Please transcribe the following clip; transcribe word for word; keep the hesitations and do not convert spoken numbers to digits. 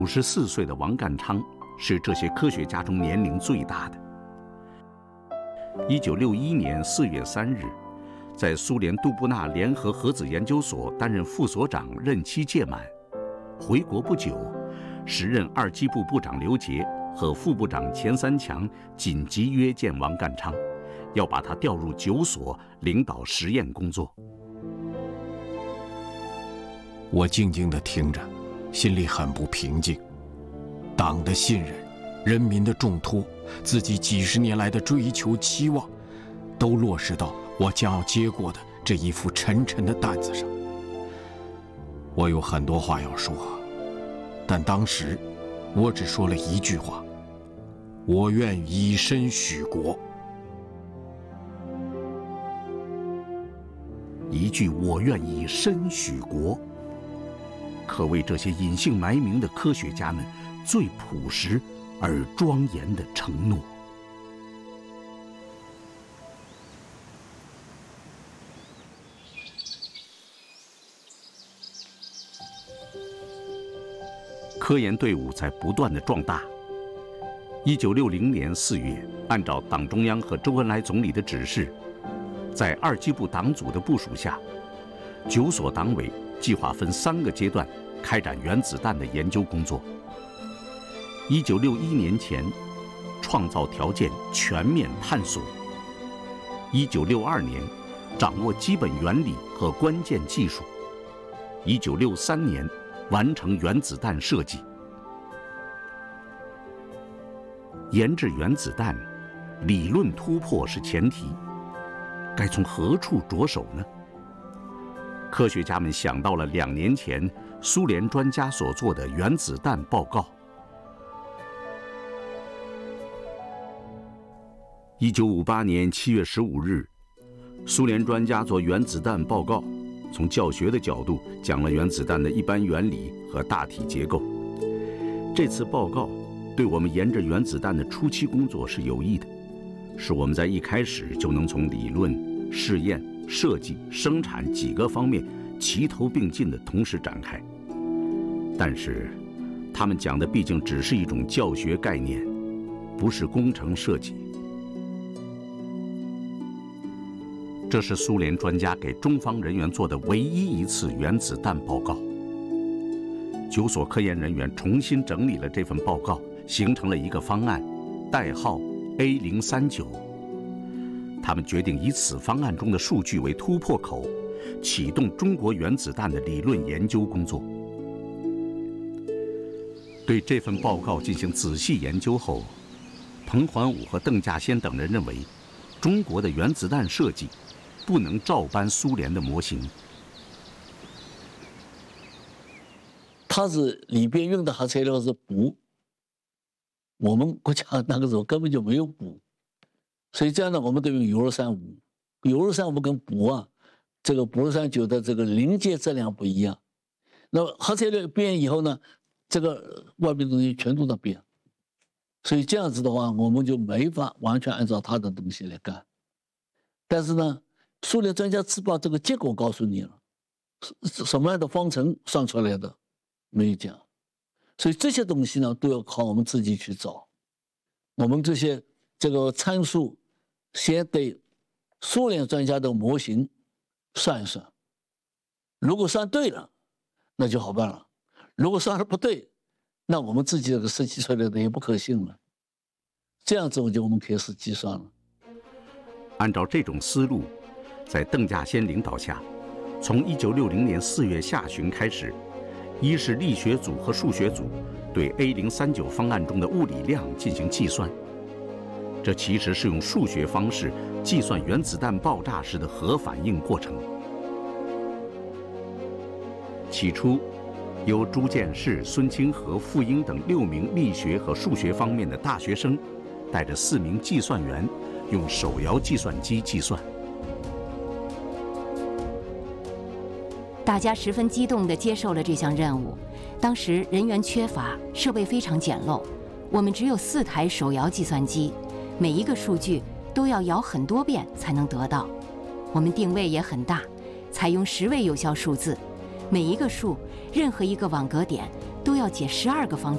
五十四岁的王淦昌是这些科学家中年龄最大的。一九六一年四月三日，在苏联杜布纳联合核子研究所担任副所长，任期届满。回国不久，时任二机部部长刘杰和副部长钱三强紧急约见王淦昌，要把他调入九所领导实验工作。 我静静地听着，心里很不平静。党的信任，人民的重托，自己几十年来的追求期望，都落实到我将要接过的这一副沉沉的担子上。我有很多话要说，但当时我只说了一句话：我愿以身许国。 一句我愿以身许国，可谓这些隐姓埋名的科学家们最朴实而庄严的承诺。科研队伍在不断的壮大。一九六零年四月，按照党中央和周恩来总理的指示，在二机部党组的部署下，九所党委计划分三个阶段开展原子弹的研究工作。一九六一年前，创造条件全面探索；一九六二年，掌握基本原理和关键技术；一九六三年，完成原子弹设计。研制原子弹，理论突破是前提，该从何处着手呢？科学家们想到了两年前苏联专家所做的原子弹报告。一九五八年七月十五日，苏联专家做原子弹报告，从教学的角度讲了原子弹的一般原理和大体结构。这次报告对我们研制原子弹的初期工作是有益的，使我们在一开始就能从理论、试验、设计、生产几个方面齐头并进地同时展开。但是，他们讲的毕竟只是一种教学概念，不是工程设计。这是苏联专家给中方人员做的唯一一次原子弹报告。九所科研人员重新整理了这份报告，形成了一个方案，代号 A 零三九。他们决定以此方案中的数据为突破口，启动中国原子弹的理论研究工作。对这份报告进行仔细研究后，彭桓武和邓稼先等人认为，中国的原子弹设计不能照搬苏联的模型。 它是里边用的核材料是钚，我们国家那个时候根本就没有钚，所以这样呢，我们都用铀二三五。铀二三五跟钚啊，这个钚二三九的这个临界质量不一样。那么核材料变以后呢，这个外面的东西全都在变，所以这样子的话，我们就没法完全按照它的东西来干。但是呢，苏联专家只把这个结果告诉你了，什么样的方程算出来的没有讲，所以这些东西呢都要靠我们自己去找。我们这些这个参数先对苏联专家的模型算一算，如果算对了，那就好办了；如果算的不对，那我们自己这个设计出来的也不可信了。这样子我就我们开始计算了。 按照这种思路，在邓稼先领导下，从一九六零年四月下旬开始，一是力学组和数学组对 A 零三九方案中的物理量进行计算。这其实是用数学方式计算原子弹爆炸时的核反应过程。起初，由朱见士、孙清和、傅英等六名力学和数学方面的大学生，带着四名计算员，用手摇计算机计算。 大家十分激动地接受了这项任务。当时人员缺乏，设备非常简陋，我们只有四台手摇计算机，每一个数据都要摇很多遍才能得到。我们定位也很大，采用十位有效数字，每一个数，任何一个网格点都要解十二个方程。